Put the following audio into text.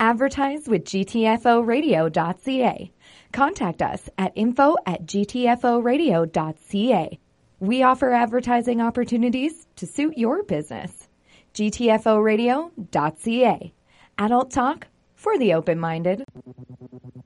Advertise with gtforadio.ca. Contact us at info@gtforadio.ca. We offer advertising opportunities to suit your business. gtforadio.ca. Adult talk for the open-minded.